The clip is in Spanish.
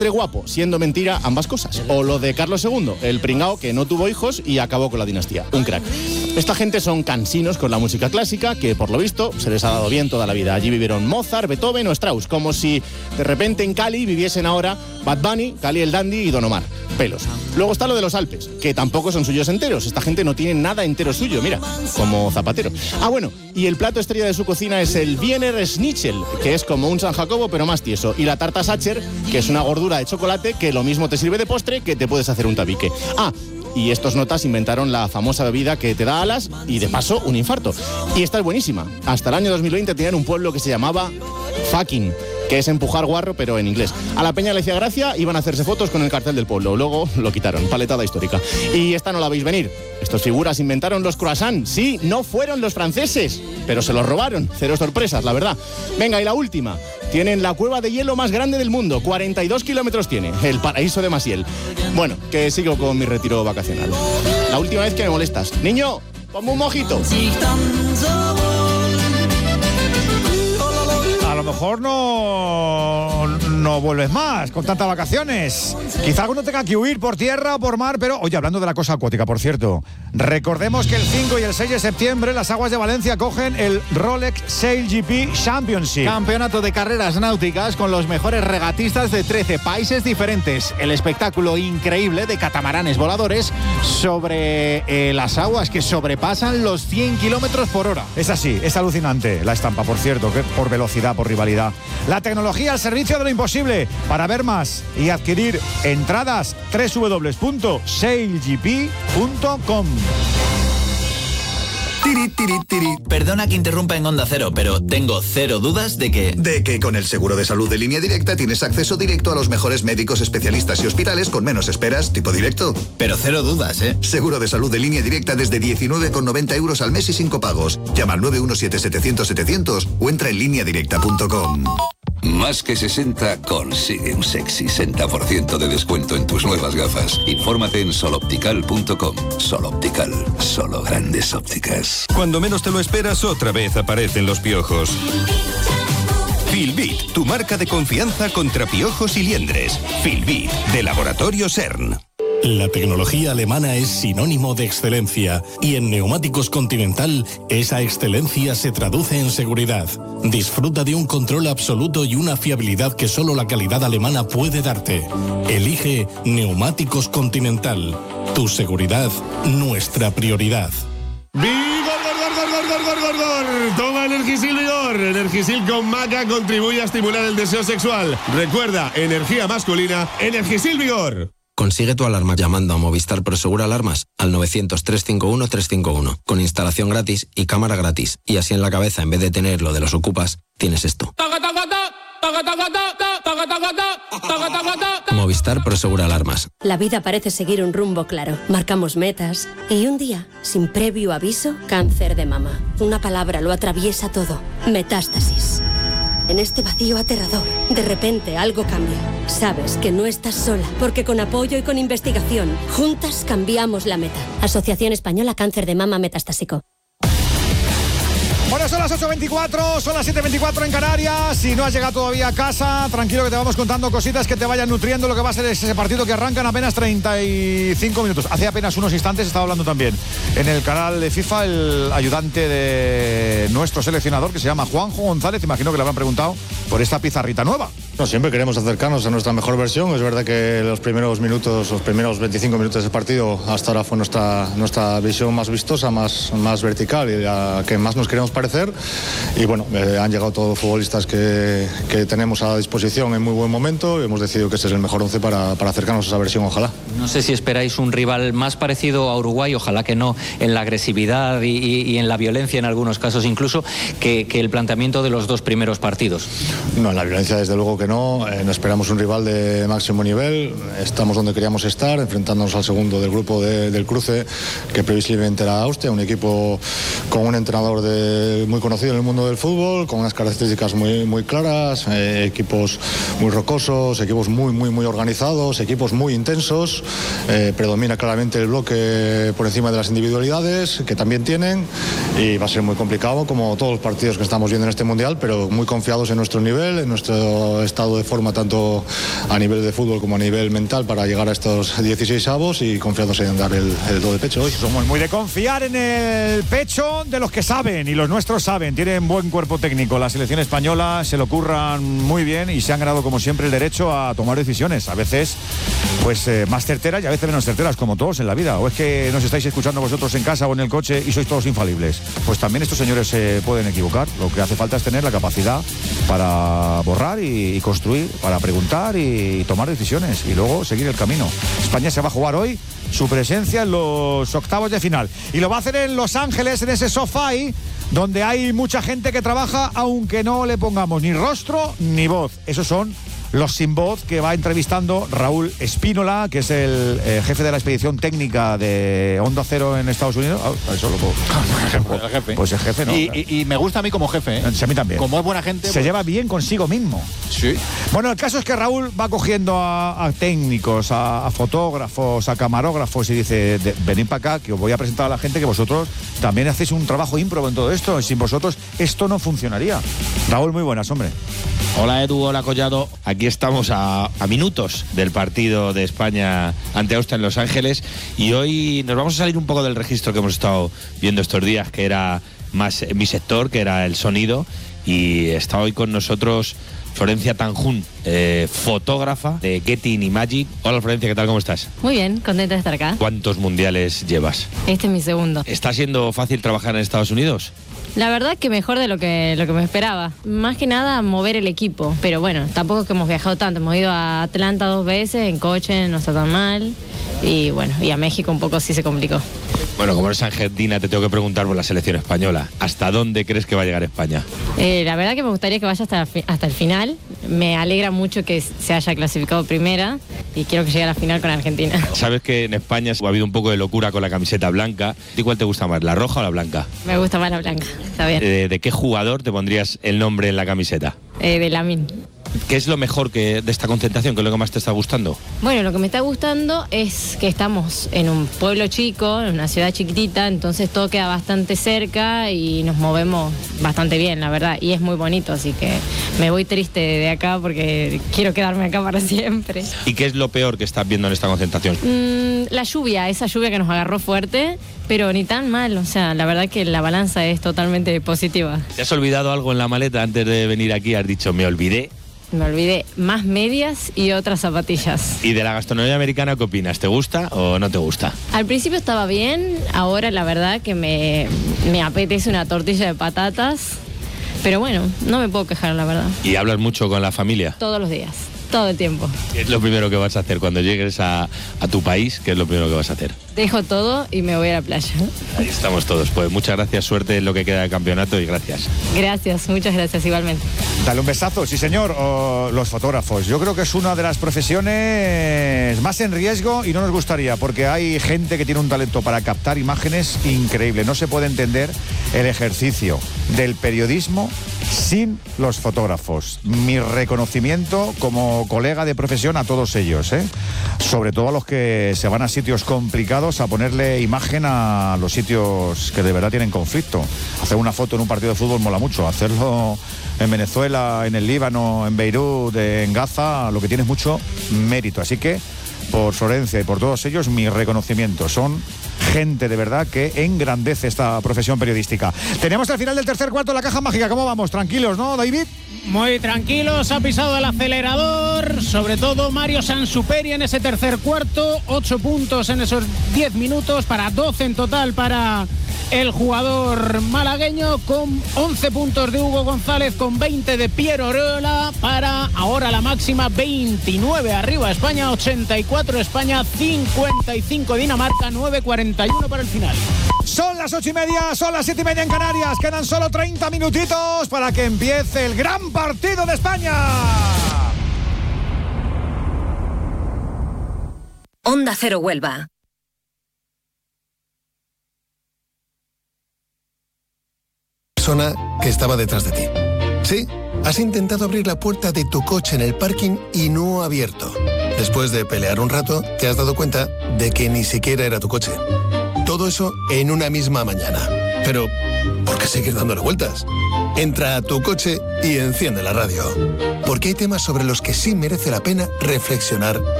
guapo, siendo mentira ambas cosas. O lo de Carlos II, el pringao que no tuvo hijos y acabó con la dinastía. Un crack. Esta gente son cansinos con la música clásica, que por lo visto se les ha dado bien toda la vida. Allí vivieron Mozart, Beethoven o Strauss, como si de repente en Cali viviesen ahora Bad Bunny, Cali el Dandy y Don Omar. Pelos. Luego está lo de los Alpes, que tampoco son suyos enteros. Esta gente no tiene nada entero suyo, mira, como Zapatero. Ah, bueno, y el plato estrella de su cocina es el Wiener Schnitzel, que es como un San Jacobo pero más tieso. Y la tarta Sacher, que es una gordura de chocolate que lo mismo te sirve de postre que te puedes hacer un tabique. Ah, y estos notas inventaron la famosa bebida que te da alas y de paso un infarto. Y esta es buenísima. Hasta el año 2020 tenían un pueblo que se llamaba Fucking, que es empujar guarro, pero en inglés. A la peña le hacía gracia, iban a hacerse fotos con el cartel del pueblo. Luego lo quitaron, paletada histórica. Y esta no la veis venir. Estos figuras inventaron los croissants. Sí, no fueron los franceses, pero se los robaron. Cero sorpresas, la verdad. Venga, y la última. Tienen la cueva de hielo más grande del mundo. 42 kilómetros tiene, el paraíso de Maciel. Bueno, que sigo con mi retiro vacacional. La última vez que me molestas. Niño, ponme un mojito. A lo mejor no vuelves más con tantas vacaciones. Quizá alguno tenga que huir por tierra o por mar, pero... Oye, hablando de la cosa acuática, por cierto, recordemos que el 5 y el 6 de septiembre las aguas de Valencia cogen el Rolex Sail GP Championship. Campeonato de carreras náuticas con los mejores regatistas de 13 países diferentes. El espectáculo increíble de catamaranes voladores sobre las aguas que sobrepasan los 100 kilómetros por hora. Es así, es alucinante la estampa, por cierto, que por velocidad, por rivalidad. La tecnología al servicio de lo imposible. Para ver más y adquirir entradas, www.sailgp.com. Perdona que interrumpa en Onda Cero, pero tengo cero dudas de que con el seguro de salud de Línea Directa tienes acceso directo a los mejores médicos, especialistas y hospitales con menos esperas, tipo directo. Pero cero dudas, ¿eh? Seguro de salud de Línea Directa desde 19,90 € al mes y sin copagos. Llama al 917-700-700 o entra en lineadirecta.com. Más que 60 consigue un sexy 60% de descuento en tus nuevas gafas. Infórmate en soloptical.com. Soloptical, solo grandes ópticas. Cuando menos te lo esperas, otra vez aparecen los piojos. Filbit, tu marca de confianza contra piojos y liendres. Filbit, de Laboratorio CERN. La tecnología alemana es sinónimo de excelencia y en Neumáticos Continental esa excelencia se traduce en seguridad. Disfruta de un control absoluto y una fiabilidad que solo la calidad alemana puede darte. Elige Neumáticos Continental. Tu seguridad, nuestra prioridad. ¡Gor! Toma Energisil Vigor. Energisil con maca contribuye a estimular el deseo sexual. Recuerda, energía masculina, Energisil Vigor. Consigue tu alarma llamando a Movistar Prosegur Alarmas al 900-351-351 con instalación gratis y cámara gratis. Y así en la cabeza, en vez de tener lo de los ocupas, tienes esto. Movistar Prosegur Alarmas. La vida parece seguir un rumbo claro. Marcamos metas y un día, sin previo aviso, cáncer de mama. Una palabra lo atraviesa todo. Metástasis. En este vacío aterrador, de repente algo cambia. Sabes que no estás sola, porque con apoyo y con investigación, juntas cambiamos la meta. Asociación Española Cáncer de Mama Metastásico. Bueno, son las 8:24, son las 7:24 en Canarias. Si no has llegado todavía a casa, tranquilo que te vamos contando cositas que te vayan nutriendo lo que va a ser ese partido que arranca en apenas 35 minutos. Hace apenas unos instantes estaba hablando también en el canal de FIFA el ayudante de nuestro seleccionador, que se llama Juanjo González. Imagino que le habrán preguntado por esta pizarrita nueva. No, siempre queremos acercarnos a nuestra mejor versión. Es verdad que los primeros 25 minutos del partido hasta ahora fue nuestra visión más vistosa, más vertical y la que más nos queremos parecer. Y bueno, han llegado todos los futbolistas que tenemos a disposición en muy buen momento y hemos decidido que este es el mejor 11 para acercarnos a esa versión, ojalá. No sé si esperáis un rival más parecido a Uruguay, ojalá que no, en la agresividad y en la violencia en algunos casos incluso, que el planteamiento de los dos primeros partidos. No, en la violencia desde luego que no esperamos un rival de máximo nivel, estamos donde queríamos estar, enfrentándonos al segundo del grupo del cruce, que previsiblemente era Austria, un equipo con un entrenador muy conocido en el mundo del fútbol, con unas características muy claras, equipos muy rocosos, equipos muy organizados, equipos muy intensos, predomina claramente el bloque por encima de las individualidades, que también tienen, y va a ser muy complicado, como todos los partidos que estamos viendo en este Mundial, pero muy confiados en nuestro nivel, en nuestro estado de forma tanto a nivel de fútbol como a nivel mental para llegar a estos 16avos y confiándose en dar el do de pecho hoy. Somos muy de confiar en el pecho de los que saben, y los nuestros saben, tienen buen cuerpo técnico. La selección española se lo curran muy bien y se han ganado como siempre el derecho a tomar decisiones, a veces pues más certeras y a veces menos certeras, como todos en la vida. O es que nos estáis escuchando vosotros en casa o en el coche y sois todos infalibles. Pues también estos señores se pueden equivocar. Lo que hace falta es tener la capacidad para borrar y construir, para preguntar y tomar decisiones y luego seguir el camino. España se va a jugar hoy su presencia en los octavos de final y lo va a hacer en Los Ángeles, en ese SoFi, donde hay mucha gente que trabaja aunque no le pongamos ni rostro ni voz. Esos son los sin voz que va entrevistando Raúl Espínola, que es el jefe de la expedición técnica de Onda Cero en Estados Unidos. Eso lo puedo. El jefe. Pues el jefe, ¿no? Y me gusta a mí como jefe, ¿eh? Sí, a mí también. Como es buena gente. Se lleva bien consigo mismo. Sí. Bueno, el caso es que Raúl va cogiendo a técnicos, a fotógrafos, a camarógrafos y dice, venid para acá que os voy a presentar a la gente que vosotros también hacéis un trabajo ímprobo en todo esto. Y sin vosotros esto no funcionaría. Raúl, muy buenas, hombre. Hola Edu, hola Collado. Aquí estamos a minutos del partido de España ante Austria en Los Ángeles y hoy nos vamos a salir un poco del registro que hemos estado viendo estos días, que era más mi sector, que era el sonido, y está hoy con nosotros Florencia Tanjún, fotógrafa de Getty Imagic. Hola Florencia, ¿qué tal? ¿Cómo estás? Muy bien, contenta de estar acá. ¿Cuántos mundiales llevas? Este es mi segundo. ¿Está siendo fácil trabajar en Estados Unidos? La verdad que mejor de lo que me esperaba. Más que nada mover el equipo. Pero bueno, tampoco es que hemos viajado tanto. Hemos ido a Atlanta 2 veces en coche, no está tan mal. Y bueno, y a México un poco sí se complicó. Bueno, como eres argentina, te tengo que preguntar por la selección española. ¿Hasta dónde crees que va a llegar España? La verdad que me gustaría que vaya hasta el final. Me alegra mucho que se haya clasificado primera y quiero que llegue a la final con Argentina. Sabes que en España ha habido un poco de locura con la camiseta blanca. ¿Y cuál te gusta más, la roja o la blanca? Me gusta más la blanca, está bien. ¿De qué jugador te pondrías el nombre en la camiseta? De Lamine. ¿Qué es lo mejor de esta concentración? ¿Qué es lo que más te está gustando? Bueno, lo que me está gustando es que estamos en un pueblo chico, en una ciudad chiquitita, entonces todo queda bastante cerca y nos movemos bastante bien, la verdad, y es muy bonito, así que me voy triste de acá porque quiero quedarme acá para siempre. ¿Y qué es lo peor que estás viendo en esta concentración? La lluvia, esa lluvia que nos agarró fuerte, pero ni tan mal, o sea, la verdad que la balanza es totalmente positiva. ¿Te has olvidado algo en la maleta antes de venir aquí? Has dicho, me olvidé. Me olvidé más medias y otras zapatillas. ¿Y de la gastronomía americana qué opinas? ¿Te gusta o no te gusta? Al principio estaba bien, ahora la verdad que me apetece una tortilla de patatas, pero bueno, no me puedo quejar, la verdad. ¿Y hablas mucho con la familia? Todos los días, todo el tiempo. ¿Qué es lo primero que vas a hacer cuando llegues a tu país? ¿Qué es lo primero que vas a hacer? Dejo todo y me voy a la playa. Ahí estamos todos. Pues muchas gracias, suerte en lo que queda del campeonato y gracias. Gracias, muchas gracias igualmente. Dale un besazo, sí señor. Los fotógrafos, yo creo que es una de las profesiones más en riesgo y no nos gustaría, porque hay gente que tiene un talento para captar imágenes increíble. No se puede entender el ejercicio del periodismo sin los fotógrafos. Mi reconocimiento como colega de profesión a todos ellos, sobre todo a los que se van a sitios complicados a ponerle imagen a los sitios que de verdad tienen conflicto. Hacer una foto en un partido de fútbol mola mucho, hacerlo en Venezuela, en el Líbano, en Beirut, en Gaza, lo que tiene es mucho mérito. Así que por Florencia y por todos ellos mi reconocimiento. Son gente de verdad que engrandece esta profesión periodística. Tenemos al final del tercer cuarto la caja mágica. ¿Cómo vamos? Tranquilos, ¿no, David? Muy tranquilos, ha pisado el acelerador, sobre todo Mario Sansuperi en ese tercer cuarto, 8 puntos en esos 10 minutos, para 12 en total para el jugador malagueño, con 11 puntos de Hugo González, con 20 de Piero Oreola, para ahora la máxima 29 arriba España, 84 España, 55 Dinamarca, 9:41 para el final. Son las 8:30, son las 7:30 en Canarias. Quedan solo 30 minutitos para que empiece el gran partido de España. Onda Cero Huelva. Persona que estaba detrás de ti. Sí, has intentado abrir la puerta de tu coche en el parking y no ha abierto. Después de pelear un rato, te has dado cuenta de que ni siquiera era tu coche. Todo eso en una misma mañana. Pero, ¿por qué seguir dándole vueltas? Entra a Tu Coche y enciende la radio. Porque hay temas sobre los que sí merece la pena reflexionar